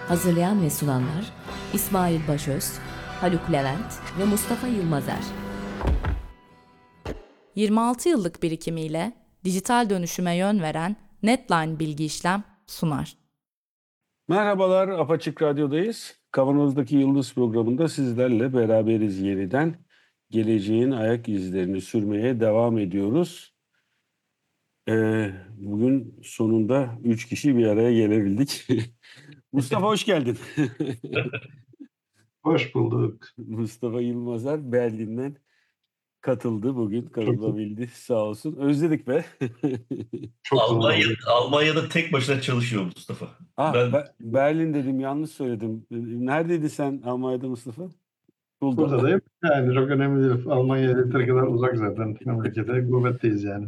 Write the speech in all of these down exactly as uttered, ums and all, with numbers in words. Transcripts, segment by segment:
Hazırlayan ve sunanlar İsmail Başöz, Haluk Levent ve Mustafa Yılmazer. yirmi altı yıllık birikimiyle dijital dönüşüme yön veren Netline Bilgi İşlem sunar. Merhabalar, Apaçık Radyo'dayız. Kavanoz'daki Yıldız programında sizlerle beraberiz yeniden. Geleceğin ayak izlerini sürmeye devam ediyoruz. Ee, bugün sonunda üç kişi bir araya gelebildik. Mustafa hoş geldin. Hoş bulduk. Mustafa Yılmazer Berlin'den katıldı bugün, Çok katılabildi sağ olsun. Özledik be. çok zaman Almanya, oldu. Almanya'da tek başına çalışıyor Mustafa. Ah, Ben Be- Berlin dedim, yanlış söyledim. Neredeydi sen Almanya'da Mustafa? Burada da hep yani çok önemli değil. Almanya yeteri kadar uzak zaten memlekete. Gurbetteyiz yani.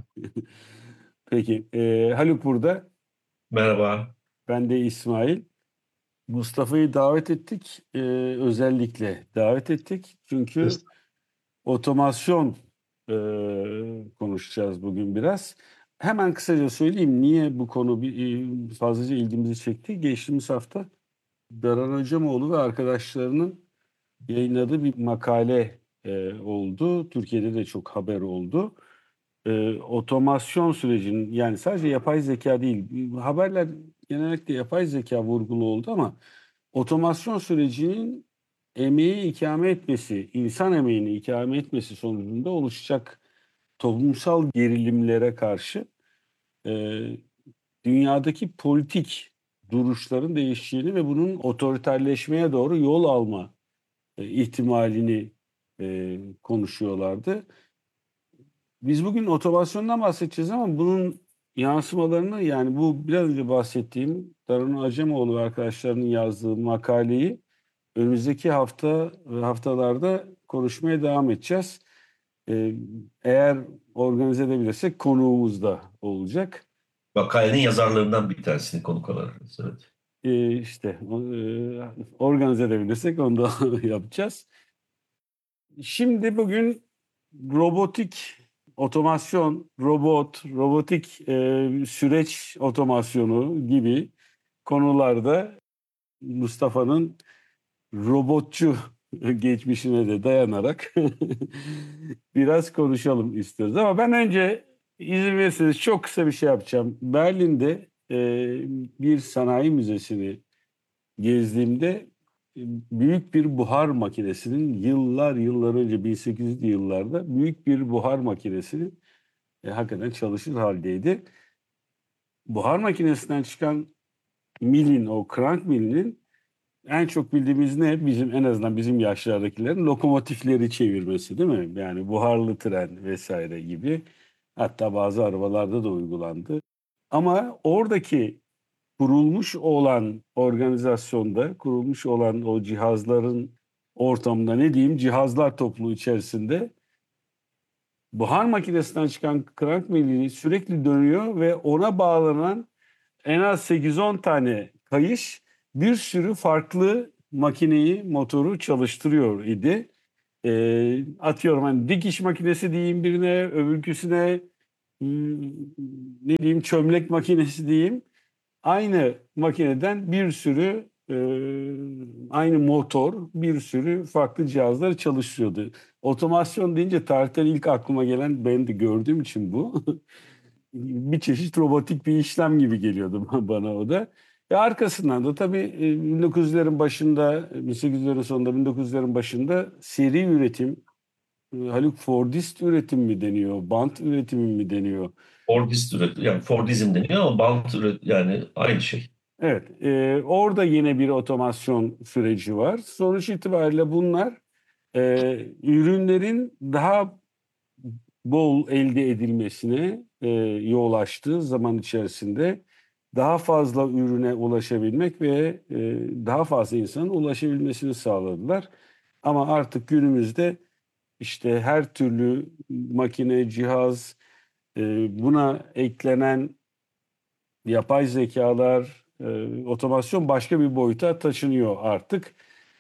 Peki, e, Haluk burada. merhaba. Ben de İsmail. Mustafa'yı davet ettik. Ee, özellikle davet ettik. Çünkü Est- otomasyon e, konuşacağız bugün biraz. Hemen kısaca söyleyeyim niye bu konu bir, e, fazlaca ilgimizi çekti. Geçtiğimiz hafta Daran Hocamoğlu ve arkadaşlarının yayınladığı bir makale e, oldu. Türkiye'de de çok haber oldu. E, otomasyon sürecinin, yani sadece yapay zeka değil, haberler genellikle yapay zeka vurgulu oldu ama otomasyon sürecinin emeği ikame etmesi, insan emeğini ikame etmesi sonucunda oluşacak toplumsal gerilimlere karşı e, dünyadaki politik duruşların değişeceğini ve bunun otoriterleşmeye doğru yol alma e, ihtimalini e, konuşuyorlardı. Biz bugün otomasyondan bahsedeceğiz ama bunun yansımalarını, yani bu biraz önce bahsettiğim Daron Acemoğlu ve arkadaşlarının yazdığı makaleyi önümüzdeki hafta ve haftalarda konuşmaya devam edeceğiz. Ee, eğer organize edebilirsek konuğumuz da olacak. Makalenin yazarlarından bir tanesini konuk alırız. Evet. Ee, işte e, organize edebilirsek onu da yapacağız. Şimdi bugün robotik otomasyon, robot, robotik e, süreç otomasyonu gibi konularda Mustafa'nın robotçu geçmişine de dayanarak biraz konuşalım istiyoruz. Ama ben önce izin verirseniz çok kısa bir şey yapacağım. Berlin'de e, bir sanayi müzesini gezdiğimde e, büyük bir buhar makinesinin yıllar yıllar önce bin sekiz yüzlü yıllarda büyük bir buhar makinesinin e, hakikaten çalışır haldeydi. Buhar makinesinden çıkan milin, o crank milinin en çok bildiğimiz ne? Bizim, en azından bizim yaşlardakilerin lokomotifleri çevirmesi, değil mi? Yani buharlı tren vesaire gibi. Hatta bazı arabalarda da uygulandı. Ama oradaki kurulmuş olan organizasyonda, kurulmuş olan o cihazların ortamında, ne diyeyim, cihazlar topluluğu içerisinde buhar makinesinden çıkan crank mili sürekli dönüyor ve ona bağlanan en az sekiz on tane kayış bir sürü farklı makineyi, motoru çalıştırıyor idi. Ee, atıyorum, hani dikiş makinesi diyeyim birine, öbürküsüne hmm, ne diyeyim, çömlek makinesi diyeyim. Aynı makineden bir sürü e, aynı motor, bir sürü farklı cihazlar çalışıyordu. Otomasyon deyince tarihten ilk aklıma gelen, ben de gördüğüm için bu. Bir çeşit robotik bir işlem gibi geliyordu bana o da. Ve arkasından da tabii e, bin dokuz yüzlerin başında, bin sekiz yüzlerin sonunda, bin dokuz yüzlerin başında seri üretim, e, Haluk, Fordist üretim mi deniyor, bant üretimi mi deniyor? Fordist üret, yani Fordizm deniyor ama bant üret, yani aynı şey. Evet, e, orada yine bir otomasyon süreci var. Sonuç itibariyle bunlar e, ürünlerin daha bol elde edilmesine e, yol açtığı zaman içerisinde daha fazla ürüne ulaşabilmek ve e, daha fazla insanın ulaşabilmesini sağladılar. Ama artık günümüzde işte her türlü makine, cihaz, e, buna eklenen yapay zekalar, e, otomasyon başka bir boyuta taşınıyor artık.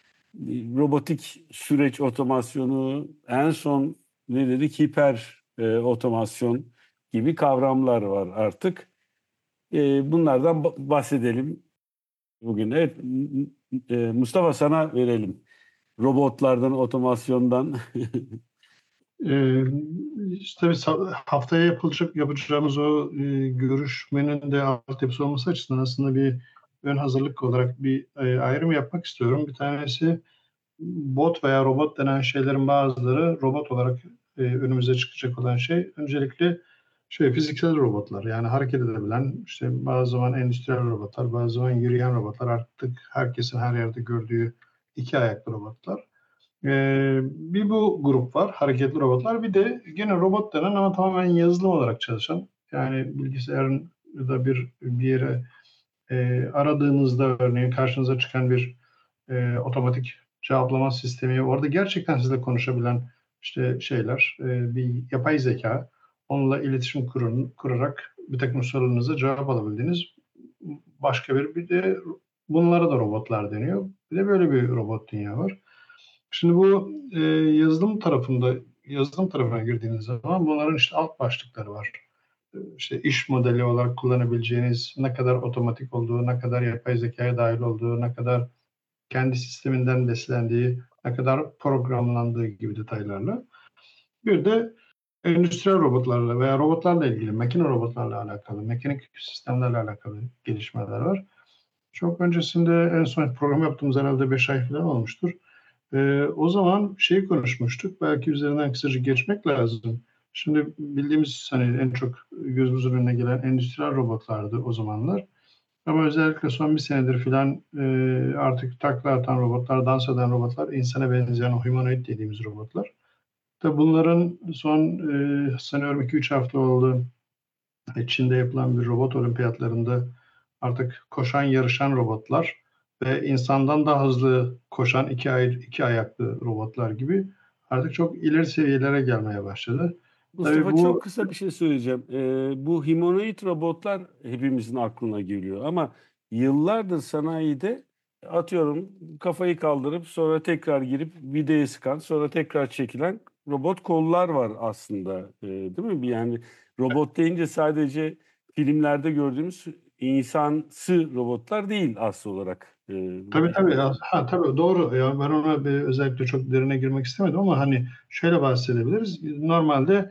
Robotik süreç otomasyonu, en son ne dedik, hiper e, otomasyon gibi kavramlar var artık. E, bunlardan ba- bahsedelim. bugün. Evet, e, Mustafa sana verelim. Robotlardan, otomasyondan. Ee, işte tabii sa- haftaya yapılacak yapacağımız o e, görüşmenin de altyapısı olması açısından aslında bir ön hazırlık olarak bir e, ayrım yapmak istiyorum. Bir tanesi bot veya robot denen şeylerin bazıları robot olarak e, önümüze çıkacak olan şey öncelikle şey fiziksel robotlar yani hareket edebilen işte bazı zaman endüstriyel robotlar bazı zaman yürüyen robotlar artık herkesin her yerde gördüğü iki ayaklı robotlar. Ee, bir bu grup var, hareketli robotlar. Bir de gene robot denen ama tamamen yazılım olarak çalışan, yani bilgisayarın da bir bir yere e, aradığınızda örneğin karşınıza çıkan bir e, otomatik cevaplama sistemi, orada gerçekten sizle konuşabilen işte şeyler, e, bir yapay zeka, onunla iletişim kurun, kurarak bir takım sorularınıza cevap alabildiğiniz başka bir, bir de bunlara da robotlar deniyor. Bir de böyle bir robot dünya var. Şimdi bu e, yazılım tarafında yazılım tarafına girdiğiniz zaman bunların işte alt başlıkları var. E, İşte iş modeli olarak kullanabileceğiniz ne kadar otomatik olduğu, ne kadar yapay zekaya dahil olduğu, ne kadar kendi sisteminden beslendiği, ne kadar programlandığı gibi detaylarla. Bir de endüstriyel robotlarla veya robotlarla ilgili, makine robotlarla alakalı, mekanik sistemlerle alakalı gelişmeler var. Çok öncesinde en son program yaptığımız herhalde beş ay falan olmuştur. Ee, o zaman şeyi konuşmuştuk. Belki üzerinden kısaca geçmek lazım. Şimdi bildiğimiz hani en çok gözümüzün önüne gelen endüstriyel robotlardı o zamanlar. Ama özellikle son bir senedir filan e, artık takla atan robotlar, dans eden robotlar, insana benzeyen o humanoid dediğimiz robotlar. Tabii bunların son e, sanıyorum iki üç hafta oldu. Çin'de yapılan bir robot olimpiyatlarında artık koşan, yarışan robotlar ve insandan daha hızlı koşan iki, ay, iki ayaklı robotlar gibi artık çok ileri seviyelere gelmeye başladı. Tabii Mustafa, çok bu kısa bir şey söyleyeceğim. Ee, bu humanoid robotlar hepimizin aklına geliyor ama yıllardır sanayide atıyorum kafayı kaldırıp sonra tekrar girip videoya sıkan sonra tekrar çekilen robot kollar var aslında. Ee, değil mi? Bir Yani robot deyince sadece filmlerde gördüğümüz insansı robotlar değil asıl olarak. Ee, tabii tabii ya, ha, tabii doğru. Ya ben ona bir, özellikle çok derine girmek istemedim ama hani şöyle bahsedebiliriz. Normalde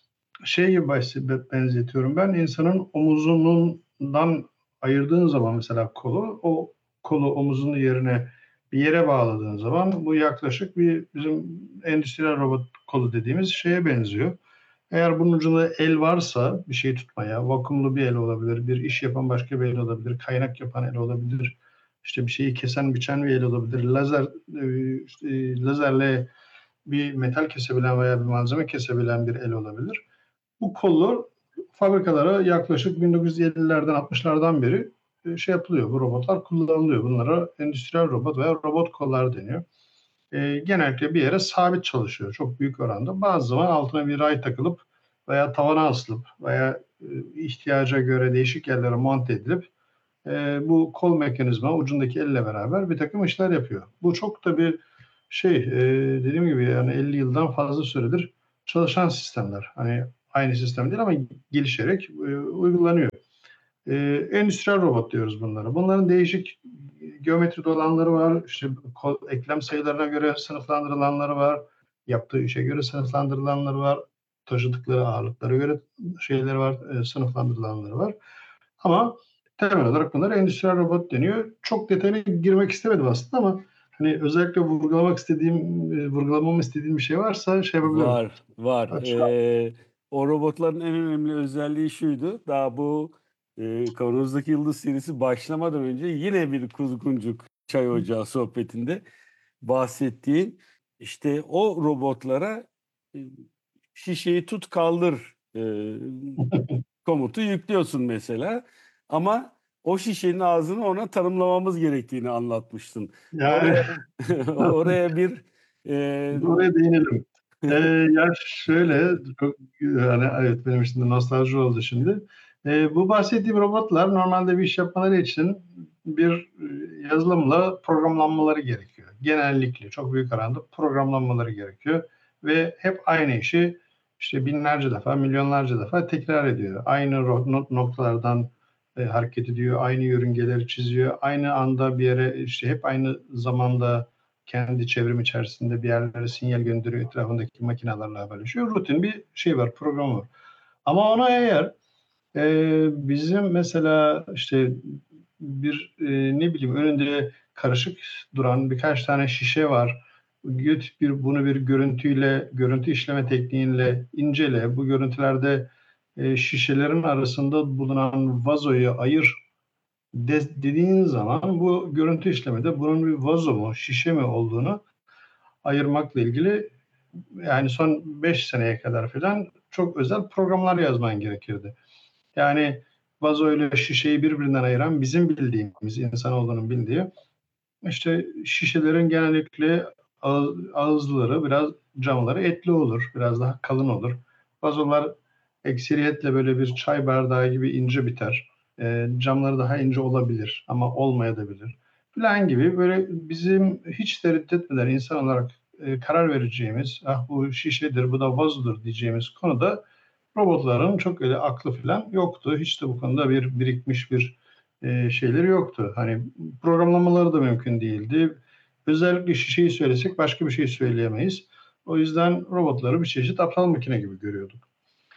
şey gibi bahs- benzetiyorum ben insanın omuzundan ayırdığın zaman mesela kolu o kolu omuzunun yerine bir yere bağladığın zaman bu yaklaşık bir bizim endüstriyel robot kolu dediğimiz şeye benziyor. Eğer bunun ucunda el varsa bir şey tutmaya, vakumlu bir el olabilir, bir iş yapan başka bir el olabilir, kaynak yapan el olabilir, işte bir şeyi kesen, biçen bir el olabilir, lazer e, işte, lazerle bir metal kesebilen veya bir malzeme kesebilen bir el olabilir. Bu kolu fabrikalara yaklaşık bin dokuz yüz ellilerden altmışlardan beri e, şey yapılıyor. Bu robotlar kullanılıyor. Bunlara endüstriyel robot veya robot kollar deniyor. E, genellikle bir yere sabit çalışıyor çok büyük oranda. Bazı zaman altına bir ray takılıp veya tavana asılıp veya e, ihtiyaca göre değişik yerlere monte edilip e, bu kol mekanizma ucundaki elle beraber bir takım işler yapıyor. Bu çok da bir şey e, dediğim gibi yani elli yıldan fazla süredir çalışan sistemler. Hani aynı sistem değil ama gelişerek e, uygulanıyor. E, endüstriyel robot diyoruz bunlara. Bunların değişik geometri olanları var. İşte kol, eklem sayılarına göre sınıflandırılanları var. Yaptığı işe göre sınıflandırılanları var. Taşıdıkları ağırlıklara göre şeyleri var, e, sınıflandırılanları var. Ama temel olarak bunlar endüstriyel robot deniyor. Çok detayına girmek istemedim aslında ama hani özellikle vurgulamak istediğim, e, vurgulamamı istediğim bir şey varsa şey yapabilirim. Var, var. Açığa. Ee, o robotların en önemli özelliği şuydu. Daha bu e, Kavanoz'daki Yıldız serisi başlamadan önce yine bir kuzguncuk çay ocağı sohbetinde bahsettiğin işte o robotlara e, şişeyi tut kaldır e, komutu yüklüyorsun mesela. Ama o şişenin ağzını ona tanımlamamız gerektiğini anlatmıştın. Yani Oraya oraya bir e, oraya değinelim. Ee, ya şöyle, çok, yani evet benim için de nostalji oldu şimdi. Ee, bu bahsettiğim robotlar normalde bir iş yapmaları için bir e, yazılımla programlanmaları gerekiyor. Genellikle çok büyük oranda programlanmaları gerekiyor ve hep aynı işi işte binlerce defa, milyonlarca defa tekrar ediyor. Aynı ro- noktalardan e, hareket ediyor, aynı yörüngeleri çiziyor, aynı anda bir yere işte hep aynı zamanda kendi çevrim içerisinde bir yerlere sinyal gönderiyor, etrafındaki makinelerle haberleşiyor. Rutin bir şey var, program var. Ama ona eğer e, bizim mesela işte bir e, ne bileyim önünde karışık duran birkaç tane şişe var. Git bir bunu bir görüntüyle, görüntü işleme tekniğiyle incele. Bu görüntülerde e, şişelerin arasında bulunan vazoyu ayır de, dediğin zaman bu görüntü işlemede bunun bir vazo mu, şişe mi olduğunu ayırmakla ilgili yani son beş seneye kadar falan çok özel programlar yazman gerekirdi. Yani vazo ile şişeyi birbirinden ayıran bizim bildiğimiz, insanoğlunun bildiği işte şişelerin genellikle ağızları biraz camları etli olur, biraz daha kalın olur. Vazolar ekseriyetle böyle bir çay bardağı gibi ince biter. E, camları daha ince olabilir ama olmayabilir. Falan gibi böyle bizim hiç tereddüt etmeden insan olarak e, karar vereceğimiz, ah bu şişedir, bu da vazodur diyeceğimiz konuda robotların çok öyle aklı falan yoktu. Hiç de bu konuda bir birikmiş bir e, şeyleri yoktu. Hani programlamaları da mümkün değildi. Özellikle şişeyi söylesek başka bir şey söyleyemeyiz. O yüzden robotları bir çeşit aptal makine gibi görüyorduk.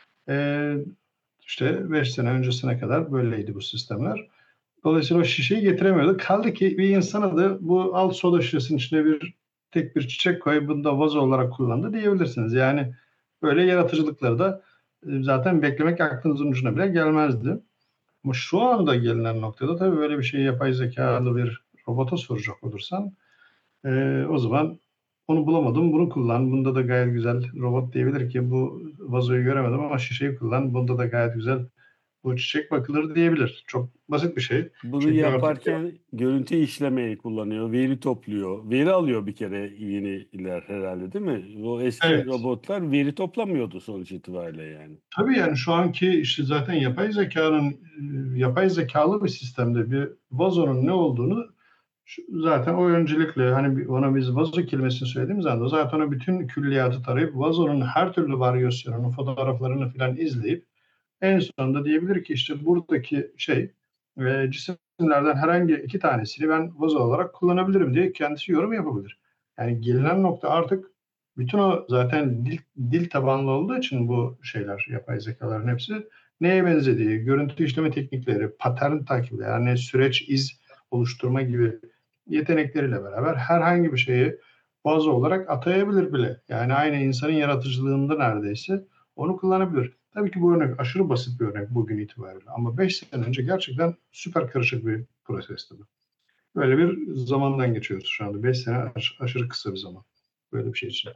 E, işte beş sene öncesine kadar böyleydi bu sistemler. Dolayısıyla o şişeyi getiremiyorduk. Kaldı ki bir insana da bu al soda şişesinin içine bir tek bir çiçek koy, bunu da vazo olarak kullandı diyebilirsiniz. Yani böyle yaratıcılıkları da e, zaten beklemek aklınızın ucuna bile gelmezdi. Ama şu anda gelinen noktada tabii böyle bir şeyi yapay zekalı bir robota soracak olursan e, o zaman onu bulamadım, bunu kullan. Bunda da gayet güzel robot diyebilir ki bu vazoyu göremedim ama şişeyi kullan. Bunda da gayet güzel bu çiçek bakılır diyebilir. Çok basit bir şey. Bunu Çünkü artık yaparken görüntü işlemeyi kullanıyor, veri topluyor. Veri alıyor bir kere yeniler herhalde değil mi? O eski evet. robotlar veri toplamıyordu sonuç itibariyle yani. Tabii yani şu anki işte zaten yapay zekanın e, yapay zekalı bir sistemde bir vazonun ne olduğunu şu- zaten o öncelikle hani bir- ona biz vazo kelimesini söylediğimiz anda zaten o bütün külliyatı tarayıp vazonun her türlü varyasyonunu, fotoğraflarını falan izleyip en sonunda diyebilir ki işte buradaki şey e, cisimlerden herhangi iki tanesini ben vazo olarak kullanabilirim diye kendisi yorum yapabilir. Yani gelinen nokta artık bütün o zaten dil, dil tabanlı olduğu için bu şeyler, yapay zekaların hepsi neye benzediği, görüntü işleme teknikleri, patern takibi, yani süreç iz oluşturma gibi yetenekleriyle beraber herhangi bir şeyi vazo olarak atayabilir bile. Yani aynı insanın yaratıcılığında neredeyse onu kullanabilir. Tabii ki bu örnek aşırı basit bir örnek bugün itibariyle. Ama beş sene önce gerçekten süper karışık bir prosesti bu. Böyle bir zamandan geçiyoruz şu anda. Beş sene aş- aşırı kısa bir zaman. Böyle bir şey için.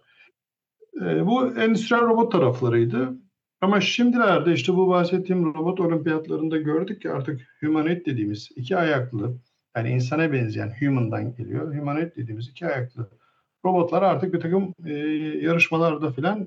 Ee, bu endüstriyel robot taraflarıydı. Ama şimdilerde işte bu bahsettiğim robot olimpiyatlarında gördük ki artık humanoid dediğimiz iki ayaklı, yani insana benzeyen human'dan geliyor. Humanoid dediğimiz iki ayaklı robotlar artık bir takım e, yarışmalarda filan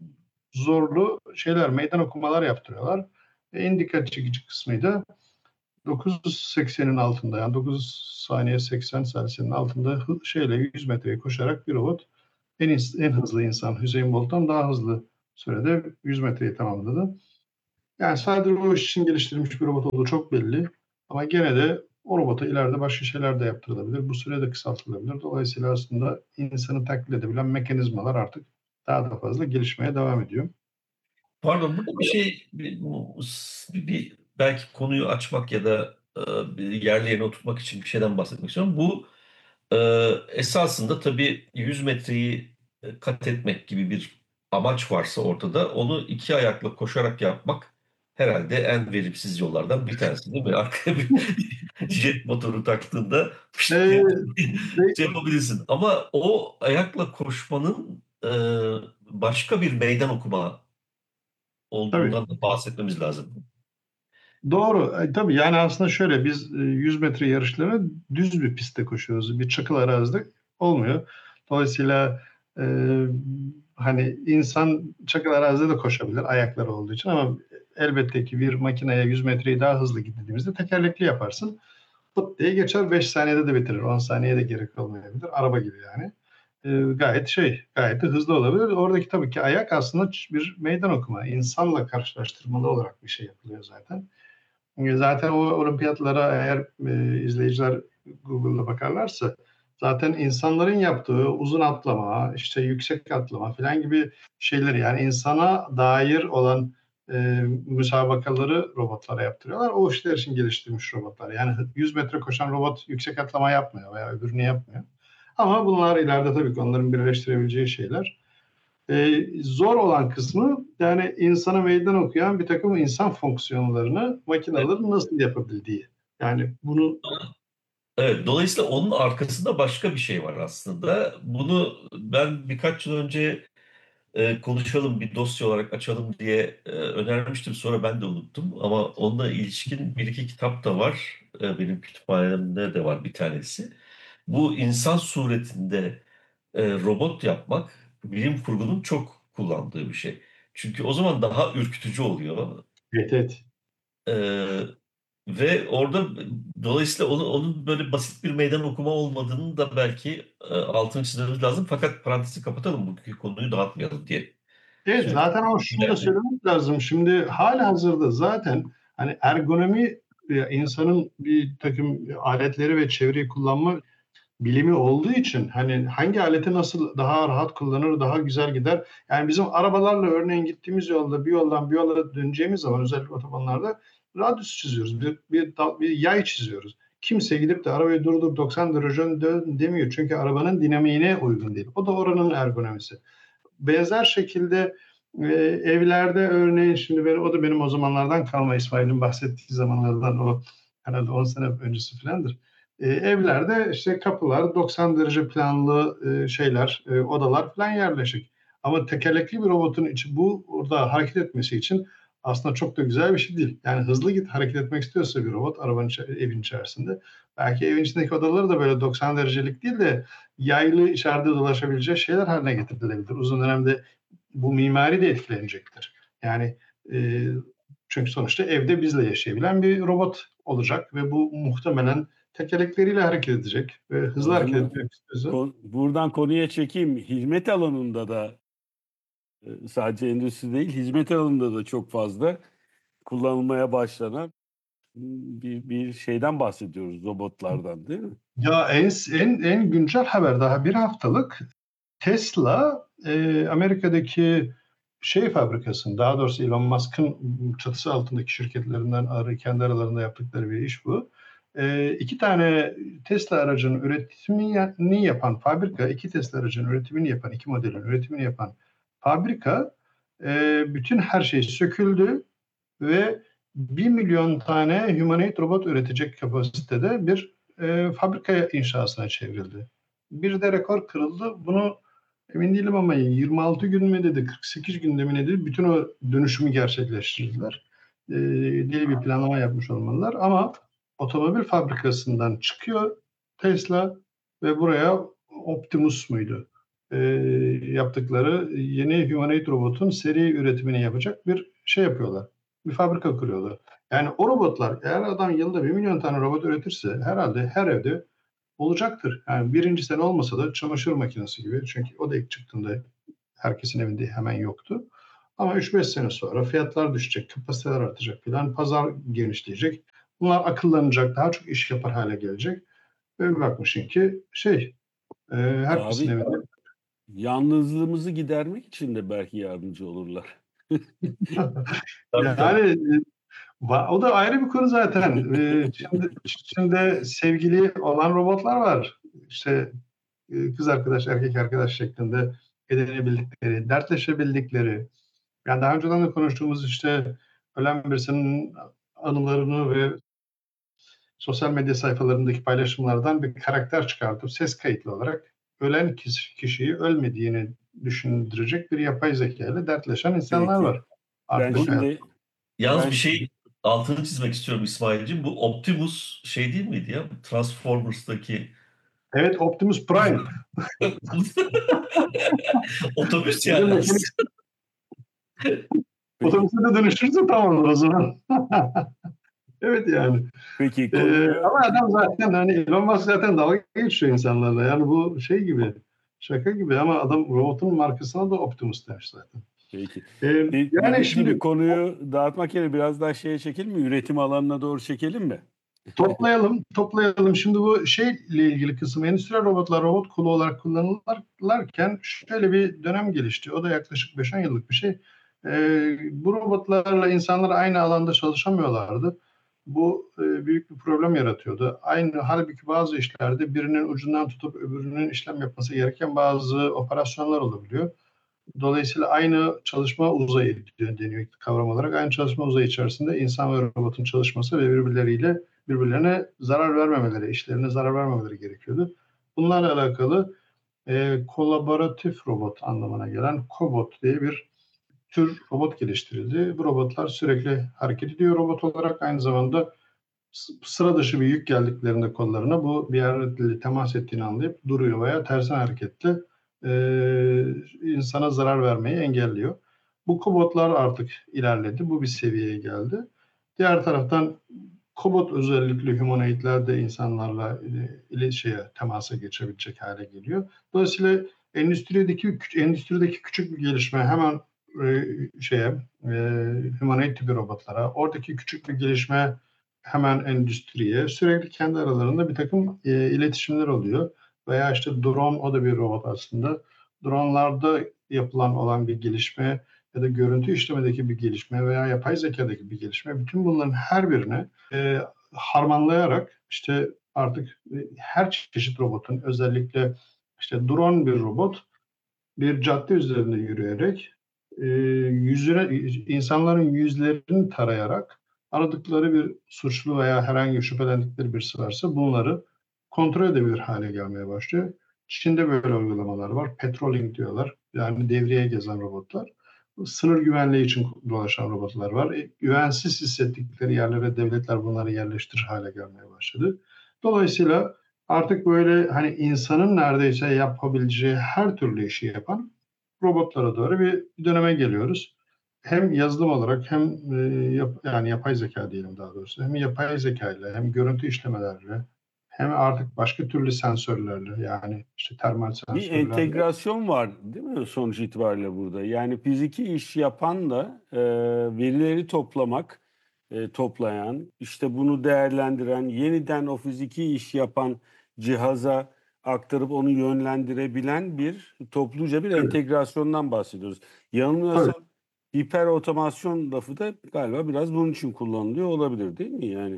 zorlu şeyler, meydan okumalar yaptırıyorlar. E, en dikkat çekici kısmıydı dokuz yüz seksenin altında, yani dokuz saniye seksen saniyenin altında hı- şeyle yüz metreyi koşarak bir robot en, ins- en hızlı insan Hüseyin Bolt'tan daha hızlı sürede yüz metreyi tamamladı. Yani sadece o iş için geliştirilmiş bir robot olduğu çok belli. Ama gene de o robota ileride başka şeyler de yaptırılabilir. Bu süre de kısaltılabilir. Dolayısıyla aslında insanı taklit edebilen mekanizmalar artık daha da fazla gelişmeye devam ediyor. Pardon, burada bir şey, bir, bir, bir belki konuyu açmak ya da e, bir yerli yerine oturtmak için bir şeyden bahsetmek istiyorum. Bu e, esasında tabii yüz metreyi e, kat etmek gibi bir amaç varsa ortada, onu iki ayakla koşarak yapmak herhalde en verimsiz yollardan bir tanesi değil mi? Arkaya bir jet motoru taktığında pişt Ee, diye ve şey yapabilirsin. Ama o ayakla koşmanın e, başka bir meydan okuma tabii olduğundan da bahsetmemiz lazım. doğru. E, tabii yani aslında şöyle biz e, yüz metre yarışlarını düz bir pistte koşuyoruz. Bir çakıl arazide olmuyor. Dolayısıyla e, hani insan çakıl arazide de koşabilir ayakları olduğu için ama elbette ki bir makineye yüz metreyi daha hızlı gittiğimizde tekerlekli yaparsın. Pıt diye geçer, beş saniyede de bitirir. on saniyede gerek olmayabilir. Araba gibi yani. E, gayet şey, gayet de hızlı olabilir. Oradaki tabii ki ayak aslında bir meydan okuma. İnsanla karşılaştırmalı olarak bir şey yapılıyor zaten. E, Zaten o olimpiyatlara eğer e, izleyiciler Google'da bakarlarsa zaten insanların yaptığı uzun atlama, işte yüksek atlama falan gibi şeyleri, yani insana dair olan e, müsabakaları robotlara yaptırıyorlar. O işler için geliştirilmiş robotlar. Yani yüz metre koşan robot yüksek atlama yapmıyor veya öbürünü yapmıyor. Ama bunlar ileride tabii ki onların birleştirebileceği şeyler. Ee, zor olan kısmı, yani insana meydan okuyan bir takım insan fonksiyonlarını makinelerin nasıl yapabildiği. Yani bunu Evet, dolayısıyla onun arkasında başka bir şey var aslında. Bunu ben birkaç yıl önce e, konuşalım, bir dosya olarak açalım diye e, önermiştim. Sonra ben de unuttum. Ama onunla ilişkin bir iki kitap da var. E, benim kütüphanemde de var bir tanesi. Bu insan suretinde e, robot yapmak bilim kurgunun çok kullandığı bir şey. Çünkü o zaman daha ürkütücü oluyor. evet, evet. Ee, ve orada dolayısıyla onu, onun böyle basit bir meydan okuma olmadığını da belki e, altını çizmemiz lazım. Fakat parantezi kapatalım, bugünkü konuyu dağıtmayalım diye Evet, söyleyeyim. zaten ama şunu da Yani, söylemek lazım. Şimdi halihazırda zaten hani ergonomi, e, insanın bir takım aletleri ve çevreyi kullanma bilimi olduğu için hani hangi aleti nasıl daha rahat kullanır, daha güzel gider. Yani bizim arabalarla örneğin gittiğimiz yolda bir yoldan bir yola döneceğimiz zaman özellikle otobanlarda radyüs çiziyoruz. Bir, bir, dal- bir yay çiziyoruz. Kimse gidip de arabayı durdur doksan derece dön demiyor. Çünkü arabanın dinamiğine uygun değil. O da oranın ergonomisi. Benzer şekilde e, evlerde örneğin, şimdi ben, o da benim o zamanlardan kalma, İsmail'in bahsettiği zamanlardan, o herhalde on sene öncesi falandır. E, evlerde işte kapılar doksan derece planlı e, şeyler, e, odalar falan yerleşik. Ama tekerlekli bir robotun içi bu orada hareket etmesi için aslında çok da güzel bir şey değil. Yani hızlı git hareket etmek istiyorsa bir robot arabanın içi- evin içerisinde, belki evin içindeki odaları da böyle doksan derecelik değil de yaylı içeride dolaşabileceği şeyler haline getirilebilir. Uzun dönemde bu mimari de etkilenecektir. Yani e, çünkü sonuçta evde bizle yaşayabilen bir robot olacak ve bu muhtemelen tekerlekleriyle hareket edecek ve hızlı O hareket zaman etmek istiyorsa. kon- buradan konuya çekeyim. Hizmet alanında da e, sadece endüstri değil, hizmet alanında da çok fazla kullanılmaya başlanan bir, bir şeyden bahsediyoruz, robotlardan değil mi? Ya en, en, en güncel haber, daha bir haftalık, Tesla e, Amerika'daki şey fabrikasının, daha doğrusu Elon Musk'ın çatısı altındaki şirketlerinden arı, kendi aralarında yaptıkları bir iş bu. E, iki tane Tesla aracının üretimini yapan fabrika, iki Tesla aracının üretimini yapan, iki modelin üretimini yapan fabrika, e, bütün her şey söküldü ve bir milyon tane humanoid robot üretecek kapasitede bir e, fabrika inşasına çevrildi. Bir de rekor kırıldı. Bunu emin değilim ama yirmi altı gün mü dedi, kırk sekiz günde mi dedi, bütün o dönüşümü gerçekleştirdiler. E, deli bir planlama yapmış olmalılar ama otomobil fabrikasından çıkıyor Tesla ve buraya Optimus muydu? E, yaptıkları yeni humanoid robotun seri üretimini yapacak bir şey yapıyorlar. Bir fabrika kuruyorlar. Yani o robotlar, eğer adam yılda bir milyon tane robot üretirse herhalde her evde olacaktır. Yani birinci sene olmasa da çamaşır makinesi gibi. Çünkü o da ilk çıktığında herkesin evinde hemen yoktu. Ama üç beş sene sonra fiyatlar düşecek, kapasiteler artacak filan, pazar genişleyecek. Bunlar akıllanacak, daha çok iş yapar hale gelecek. Ve bir bakmışsın ki şey, e, herkesin Abi, evinde. yalnızlığımızı gidermek için de belki yardımcı olurlar. tabii tabii. Yani Va- o da ayrı bir konu zaten. Ee, şimdi, şimdi sevgili olan robotlar var. İşte e, kız arkadaş, erkek arkadaş şeklinde edinebildikleri, dertleşebildikleri. Yani daha önceden de konuştuğumuz işte ölen birisinin anılarını ve sosyal medya sayfalarındaki paylaşımlardan bir karakter çıkartıp ses kayıtlı olarak ölen kişi, kişiyi ölmediğini düşündürecek bir yapay zeka ile dertleşen insanlar Peki. var. Ben Artık Bu, hayat. şimdi yalnız ben bir şey altını çizmek istiyorum İsmail'cim. Bu Optimus şey değil miydi ya? Transformers'taki Evet, Optimus Prime. otobüs Bizim yani mekanik aslında. peki otobüse de dönüşürse tamam olur o zaman. Evet yani. peki Ee, konuyu ama adam zaten, hani Elon Musk zaten dalga geçiyor insanlarla. Yani bu şey gibi, şaka gibi, ama adam robotun markasına da Optimus demiş zaten. Peki. Ee, Bir, yani bir, şimdi bir konuyu dağıtmak yerine biraz daha şeye çekelim mi? Üretim alanına doğru çekelim mi? toplayalım, toplayalım. Şimdi bu şeyle ilgili kısım, endüstriyel robotlar robot kolu olarak kullanılırken şöyle bir dönem gelişti. O da yaklaşık beş on yıllık bir şey. Ee, bu robotlarla insanlar aynı alanda çalışamıyorlardı. Bu e, büyük bir problem yaratıyordu. Aynı halbuki bazı işlerde birinin ucundan tutup öbürünün işlem yapması gereken bazı operasyonlar olabiliyor. Dolayısıyla aynı çalışma uzayı deniyor kavram olarak. Aynı çalışma uzayı içerisinde insan ve robotun çalışması ve birbirleriyle birbirlerine zarar vermemeleri, işlerine zarar vermemeleri gerekiyordu. Bunlarla alakalı e, kolaboratif robot anlamına gelen kobot diye bir tür robot geliştirildi. Bu robotlar sürekli hareket ediyor robot olarak. Aynı zamanda sıra dışı bir yük geldiklerinde kollarına bu bir yerle temas ettiğini anlayıp duruyor veya tersine hareketle e, insana zarar vermeyi engelliyor. Bu kobotlar artık ilerledi. Bu bir seviyeye geldi. Diğer taraftan kobot özellikle humanoidler de insanlarla ile şeye temasa geçebilecek hale geliyor. Dolayısıyla endüstrideki endüstrideki küçük bir gelişme hemen e, şeye e, humanoid tipi robotlara, oradaki küçük bir gelişme hemen endüstriye, sürekli kendi aralarında bir takım e, iletişimler oluyor. Veya işte drone, o da bir robot aslında. Dronelarda yapılan olan bir gelişme ya da görüntü işlemedeki bir gelişme veya yapay zekadaki bir gelişme, bütün bunların her birini e, harmanlayarak işte artık e, her çeşit robotun, özellikle işte drone bir robot bir cadde üzerinde yürüyerek e, yüzüne insanların yüzlerini tarayarak aradıkları bir suçlu veya herhangi şüphelendikleri birisi varsa bunları kontrol edebilir hale gelmeye başlıyor. Çin'de böyle uygulamalar var. Patrolling diyorlar. Yani devreye gezen robotlar. Sınır güvenliği için dolaşan robotlar var. E, güvensiz hissettikleri yerlere devletler bunları yerleştirir hale gelmeye başladı. Dolayısıyla artık böyle hani insanın neredeyse yapabileceği her türlü işi yapan robotlara doğru bir, bir döneme geliyoruz. Hem yazılım olarak hem e, yap, yani yapay zeka diyelim daha doğrusu. Hem yapay zeka ile hem görüntü işlemelerle hem artık başka türlü sensörlerle, yani işte termal Bir sensörlerle. entegrasyon var değil mi sonuç itibariyle burada? Yani fiziki iş yapan da e, verileri toplamak, e, toplayan, işte bunu değerlendiren, yeniden o fiziki iş yapan cihaza aktarıp onu yönlendirebilen bir topluca bir Evet, entegrasyondan bahsediyoruz. tabii. Yanılmıyorsam hiper otomasyon lafı da galiba biraz bunun için kullanılıyor olabilir değil mi yani?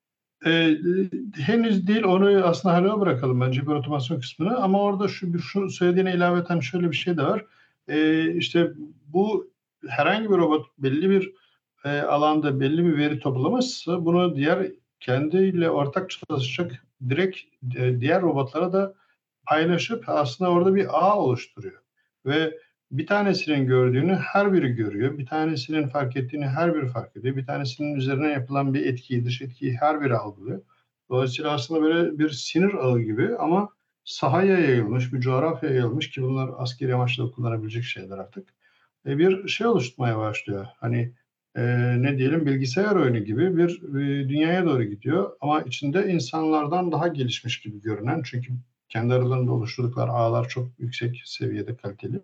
Ee, henüz değil, onu aslında hala bırakalım bence bir otomasyon kısmını, ama orada şu, şu söylediğine ilaveten şöyle bir şey de var. Ee, işte bu herhangi bir robot belli bir e, alanda belli bir veri toplamışsa bunu diğer kendiyle ortak çalışacak direkt e, diğer robotlara da paylaşıp aslında orada bir ağ oluşturuyor. Ve bir tanesinin gördüğünü her biri görüyor. Bir tanesinin fark ettiğini her biri fark ediyor. Bir tanesinin üzerine yapılan bir etkiyi, dış etkiyi her biri algılıyor. Dolayısıyla aslında böyle bir sinir ağı gibi ama sahaya yayılmış, bir coğrafyaya yayılmış ki bunlar askeri amaçla kullanabilecek şeyler artık. E, bir şey oluşturmaya başlıyor. Hani e, ne diyelim, bilgisayar oyunu gibi bir e, dünyaya doğru gidiyor. Ama içinde insanlardan daha gelişmiş gibi görünen, çünkü kendi aralarında oluşturdukları ağlar çok yüksek seviyede kaliteli.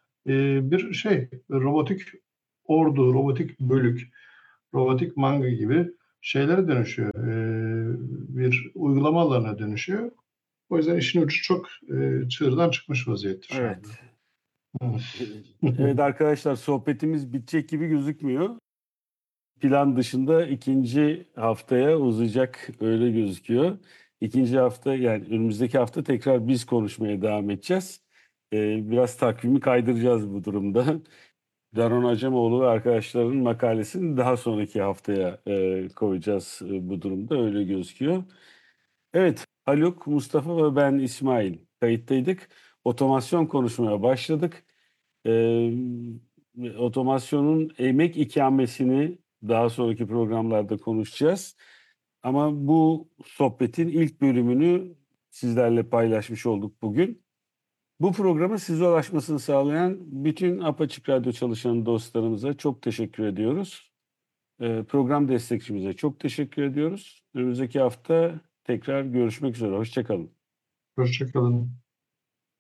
E, bir şey, robotik ordu, robotik bölük, robotik manga gibi şeylere dönüşüyor. E, bir uygulama alanına dönüşüyor. O yüzden işin ucu çok e, çığırdan çıkmış vaziyette şu anda. Evet. Evet Evet. arkadaşlar sohbetimiz bitecek gibi gözükmüyor. Plan dışında ikinci haftaya uzayacak öyle gözüküyor. İkinci hafta yani önümüzdeki hafta tekrar biz konuşmaya devam edeceğiz. Ee, biraz takvimi kaydıracağız bu durumda. Daron Acemoğlu ve arkadaşlarının makalesini daha sonraki haftaya e, koyacağız e, bu durumda öyle gözüküyor. Evet Haluk, Mustafa ve ben İsmail kayıttaydık. Otomasyon konuşmaya başladık. Ee, Otomasyonun emek ikamesini daha sonraki programlarda konuşacağız. Ama bu sohbetin ilk bölümünü sizlerle paylaşmış olduk bugün. Bu programı size ulaşmasını sağlayan bütün Apaçık Radyo çalışan dostlarımıza çok teşekkür ediyoruz. Ee, program destekçimize çok teşekkür ediyoruz. Önümüzdeki hafta tekrar görüşmek üzere. Hoşça kalın. Hoşça kalın.